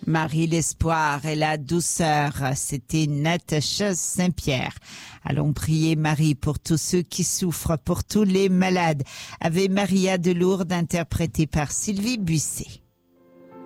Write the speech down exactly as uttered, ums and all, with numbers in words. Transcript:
Marie l'espoir et la douceur, c'était Natacha Saint-Pierre. Allons prier Marie pour tous ceux qui souffrent, pour tous les malades. Ave Maria de Lourdes, interprété par Sylvie Buisset.